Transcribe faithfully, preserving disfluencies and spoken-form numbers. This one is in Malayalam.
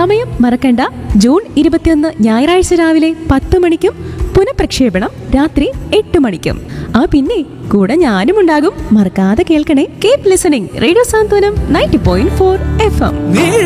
സമയം മറക്കണ്ട, ജൂൺ ഇരുപത്തിയൊന്ന് ഞായറാഴ്ച രാവിലെ പത്ത് മണിക്കും പുനഃപ്രക്ഷേപണം രാത്രി എട്ട് മണിക്കും. ആ പിന്നെ കൂടെ ഞാനും ഉണ്ടാകും. മറക്കാതെ കേൾക്കണേ. കീപ് ലിസണിംഗ് റേഡിയോ സാന്ത്വനം ninety point four F M.